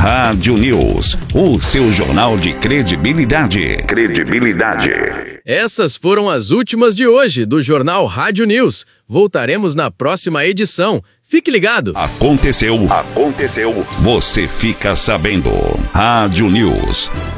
Rádio News, o seu jornal de credibilidade. Essas foram as últimas de hoje do Jornal Rádio News. Voltaremos na próxima edição. Fique ligado. Aconteceu. Você fica sabendo. Rádio News.